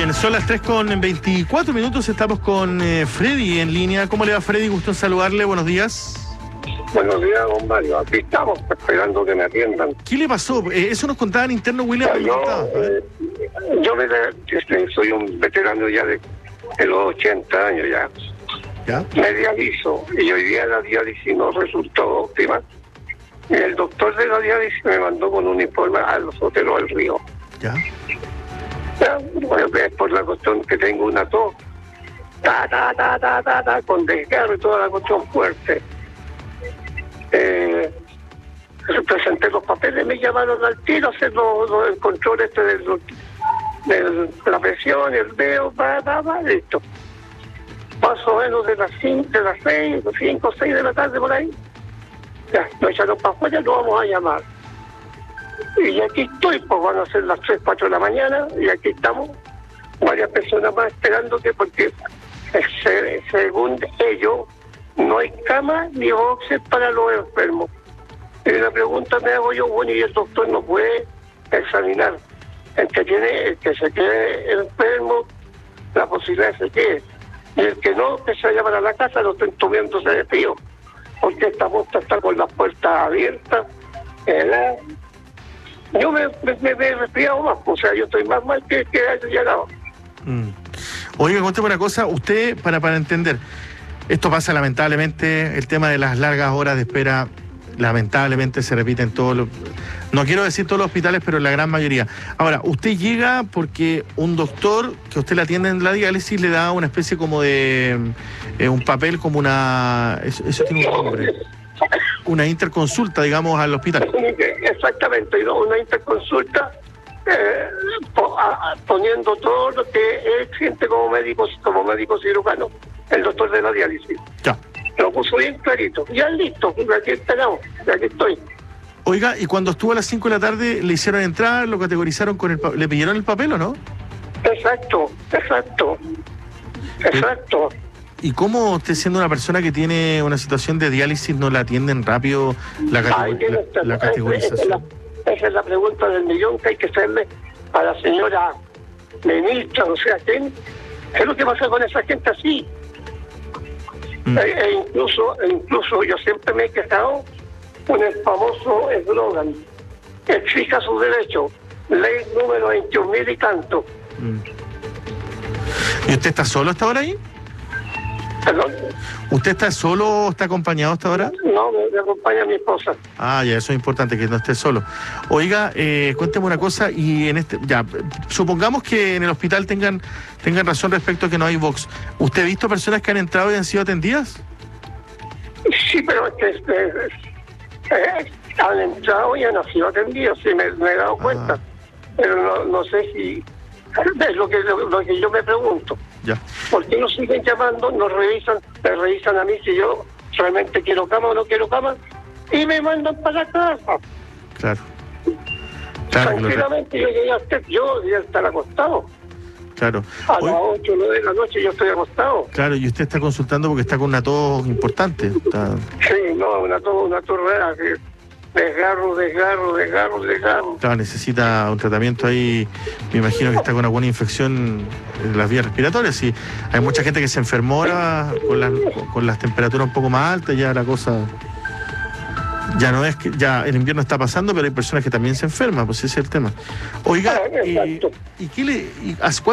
Bien, son las 3:24, estamos con Freddy en línea. ¿Cómo le va, Freddy? Gusto en saludarle, buenos días. Buenos días, don Mario. Aquí estamos esperando que me atiendan. ¿Qué le pasó? Eso nos contaba en interno William. Yo soy un veterano ya de los 80 años ya. ¿Ya? Me dializo y hoy día la diálisis no resultó óptima. Y el doctor de la diálisis me mandó con un informe al Sotero del Río. ¿Ya? Bueno, es por la cuestión que tengo una tos, con desgarro y toda la cuestión fuerte. Presenté los papeles, me llamaron al tiro a hacer el control de la presión, el veo, listo. Más o menos de las 5 o 6 de la tarde por ahí. Ya, nos echaron para afuera, lo vamos a llamar. Y aquí estoy, pues van a ser las 3, 4 de la mañana, y aquí estamos, varias personas más esperándote, porque según ellos, no hay cama ni boxes para los enfermos. Y la pregunta me hago yo, bueno, y el doctor no puede examinar el que se quede enfermo, la posibilidad de que se quede. Y el que no, que se vaya para la casa, lo estén tumiéndose de frío, porque esta puerta está con las puertas abiertas. Yo me he resfriado más, o sea, yo estoy más mal que haya llegado. Oiga, cuénteme una cosa, usted, para entender, esto pasa lamentablemente, el tema de las largas horas de espera, lamentablemente se repite en todos los, no quiero decir todos los hospitales, pero en la gran mayoría. Ahora, usted llega porque un doctor que usted le atiende en la diálisis le da una especie como de, un papel como una, eso tiene un nombre, una interconsulta, digamos, al hospital. Exactamente, una interconsulta poniendo todo lo que él siente como médico cirujano, el doctor de la diálisis. Ya. Lo puso bien clarito. Ya listo, aquí esperamos, aquí estoy. Oiga, y cuando estuvo a las 5 de la tarde, ¿le hicieron entrar, lo categorizaron con le pidieron el papel o no? Exacto. ¿Y cómo usted, siendo una persona que tiene una situación de diálisis, no la atienden rápido la categorización? Esa es la pregunta del millón que hay que hacerle a la señora ministra, o sea, ¿qué es lo que pasa con esa gente así? Incluso yo siempre me he quejado con el famoso eslogan: exija sus derechos, ley número 21.000 y tanto. ¿Y usted está solo hasta ahora ahí? ¿Perdón? ¿Usted está solo o está acompañado hasta ahora? No, me acompaña mi esposa. Ah, ya, eso es importante, que no esté solo. Oiga, cuénteme una cosa, y supongamos que en el hospital tengan razón respecto a que no hay box. ¿Usted ha visto personas que han entrado y han sido atendidas? Sí, pero es que han entrado y han sido atendidos, sí, me he dado cuenta. Pero no sé si es lo que yo me pregunto. Ya. ¿Por qué nos siguen llamando? Me revisan a mí si yo realmente quiero cama o no quiero cama, y me mandan para la casa. Claro. Tranquilamente, yo ya estar acostado. Claro. A las 8 o 9 de la noche yo estoy acostado. Claro, y usted está consultando porque está con una tos importante. Sí, no, una tos rara, que desgarro. Claro, necesita un tratamiento ahí, me imagino que está con alguna infección en las vías respiratorias. Y hay mucha gente que se enfermó ahora con las temperaturas un poco más altas, ya la cosa ya no es que ya el invierno está pasando, pero hay personas que también se enferman, pues ese es el tema. Oiga, ¿y qué